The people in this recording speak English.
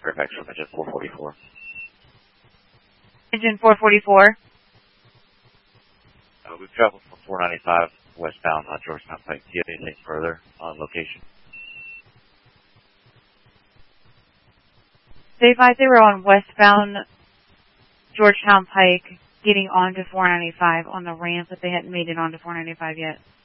Fairfax from engine 444. Engine 444. We've traveled from 495 westbound on Georgetown Pike. Do you have anything further on location? They advised they were on westbound Georgetown Pike, getting onto 495 on the ramp, but they hadn't made it onto 495 yet.